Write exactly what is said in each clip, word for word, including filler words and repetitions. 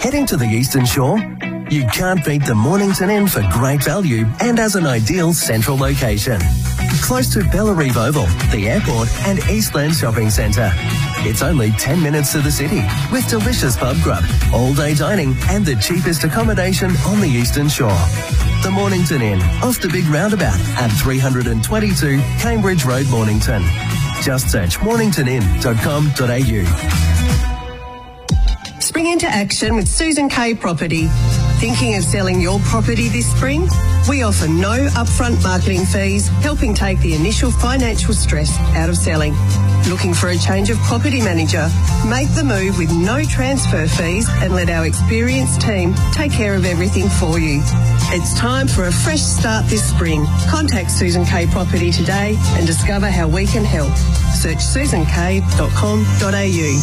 Heading to the Eastern Shore? You can't beat the Mornington Inn for great value and as an ideal central location. Close to Bellarive Oval, the airport and Eastland Shopping Centre. It's only ten minutes to the city with delicious pub grub, all-day dining and the cheapest accommodation on the Eastern Shore. The Mornington Inn, off the big roundabout at three twenty-two Cambridge Road, Mornington. Just search mornington inn dot com dot a u. Spring into action with Susan Kay Property. Thinking of selling your property this spring? We offer no upfront marketing fees, helping take the initial financial stress out of selling. Looking for a change of property manager? Make the move with no transfer fees and let our experienced team take care of everything for you. It's time for a fresh start this spring. Contact Susan Kay Property today and discover how we can help. Search susan kay dot com dot a u.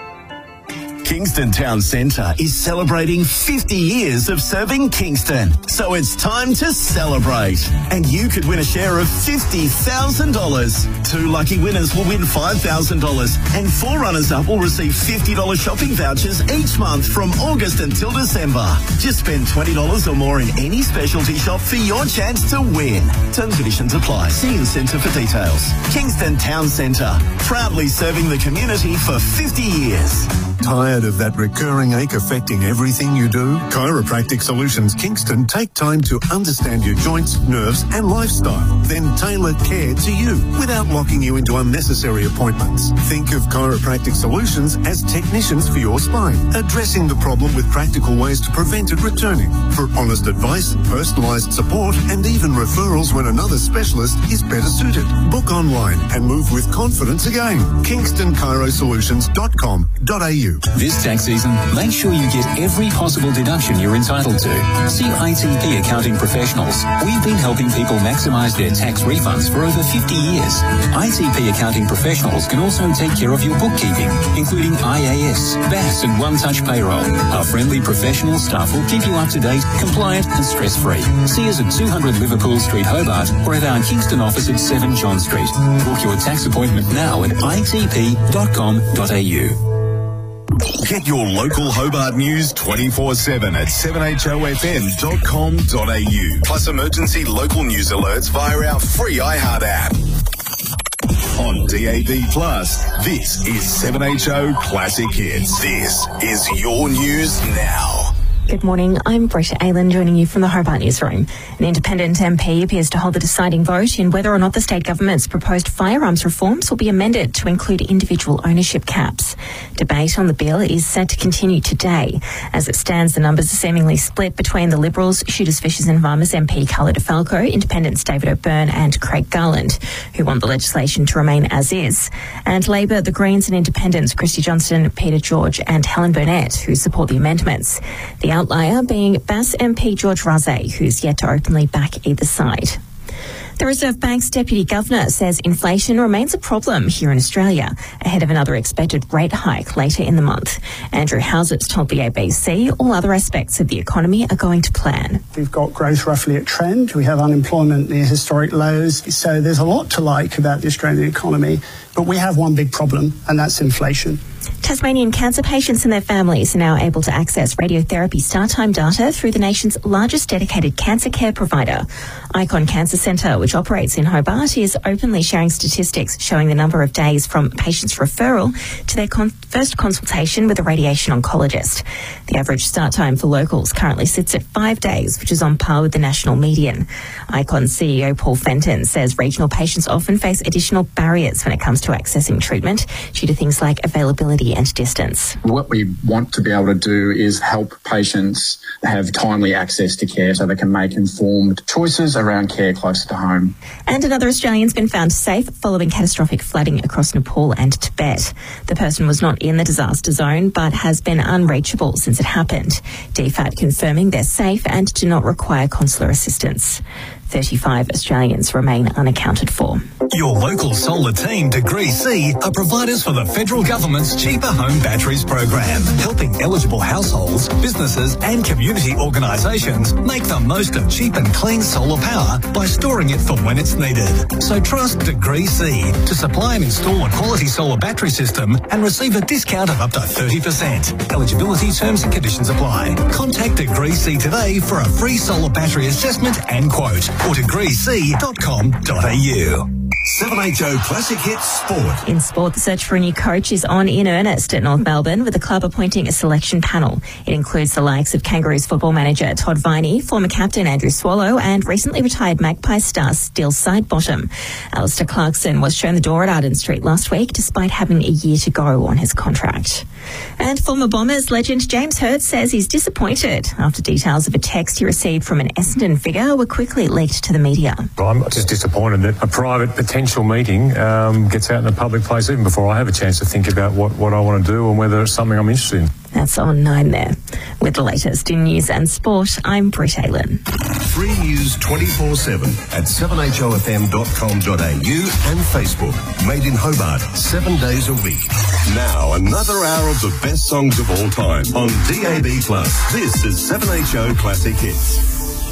Kingston Town Centre is celebrating fifty years of serving Kingston. So it's time to celebrate. And you could win a share of fifty thousand dollars. Two lucky winners will win five thousand dollars and four runners-up will receive fifty dollars shopping vouchers each month from August until December. Just spend twenty dollars or more in any specialty shop for your chance to win. Terms and conditions apply. See Incentive for details. Kingston Town Centre, proudly serving the community for fifty years. Tired of that recurring ache affecting everything you do? Chiropractic Solutions Kingston take time to understand your joints, nerves and lifestyle, then tailor care to you without locking you into unnecessary appointments. Think of Chiropractic Solutions as technicians for your spine, addressing the problem with practical ways to prevent it returning. For honest advice, personalised support and even referrals when another specialist is better suited. Book online and move with confidence again. kingston chiro solutions dot com dot a u. This tax season, make sure you get every possible deduction you're entitled to. See I T P Accounting Professionals. We've been helping people maximise their tax refunds for over fifty years. I T P Accounting Professionals can also take care of your bookkeeping, including I A S, B A S and one-touch payroll. Our friendly professional staff will keep you up to date, compliant and stress-free. See us at two hundred Liverpool Street, Hobart, or at our Kingston office at seven John Street. Book your tax appointment now at I T P dot com dot a u. Get your local Hobart news twenty-four seven at seven h o f m dot com dot a u. Plus emergency local news alerts via our free iHeart app. On D A B Plus, this is seven H O Classic Hits. This is your news now. Good morning, I'm Bretta Aylan joining you from the Hobart Newsroom. An independent M P appears to hold the deciding vote in whether or not the state government's proposed firearms reforms will be amended to include individual ownership caps. Debate on the bill is set to continue today. As it stands, the numbers are seemingly split between the Liberals, Shooters, Fishers and Farmers M P Carla DeFalco, Independents David O'Byrne and Craig Garland, who want the legislation to remain as is, and Labor, the Greens and Independents Christy Johnston, Peter George and Helen Burnett, who support the amendments. The outlier being B A S M P George Razay, who's yet to openly back either side. The Reserve Bank's Deputy Governor says inflation remains a problem here in Australia, ahead of another expected rate hike later in the month. Andrew Houses told the A B C all other aspects of the economy are going to plan. We've got growth roughly at trend. We have unemployment near historic lows. So there's a lot to like about the Australian economy. But we have one big problem, and that's inflation. Tasmanian cancer patients and their families are now able to access radiotherapy start time data through the nation's largest dedicated cancer care provider. Icon Cancer Centre, which operates in Hobart, is openly sharing statistics showing the number of days from patients' referral to their con- first consultation with a radiation oncologist. The average start time for locals currently sits at five days, which is on par with the national median. Icon C E O Paul Fenton says regional patients often face additional barriers when it comes to accessing treatment due to things like availability and distance. What we want to be able to do is help patients have timely access to care so they can make informed choices around care closer to home. And another Australian's been found safe following catastrophic flooding across Nepal and Tibet. The person was not in the disaster zone but has been unreachable since it happened. D FAT confirming they're safe and do not require consular assistance. thirty-five Australians remain unaccounted for. Your local solar team, Degree C, are providers for the federal government's Cheaper Home Batteries program, helping eligible households, businesses and community organisations make the most of cheap and clean solar power by storing it for when it's needed. So trust Degree C to supply and install a quality solar battery system and receive a discount of up to thirty percent. Eligibility terms and conditions apply. Contact Degree C today for a free solar battery assessment and quote, or degree c dot com dot a u. seven H O Classic Hits Sport. In sport, the search for a new coach is on in earnest at North Melbourne, with the club appointing a selection panel. It includes the likes of Kangaroos football manager Todd Viney, former captain Andrew Swallow, and recently retired Magpie star Steele Sidebottom. Alistair Clarkson was shown the door at Arden Street last week, despite having a year to go on his contract. And former Bombers legend James Hird says he's disappointed after details of a text he received from an Essendon figure were quickly leaked to the media. I'm just disappointed that a private potential meeting um, gets out in a public place even before I have a chance to think about what, what I want to do and whether it's something I'm interested in. That's on nine there. With the latest in news and sport, I'm Britt Aylen. Free news twenty-four seven at seven h o f m dot com dot a u and Facebook. Made in Hobart, seven days a week. Now, another hour of the best songs of all time on D A B plus. This is seven H O Classic Hits.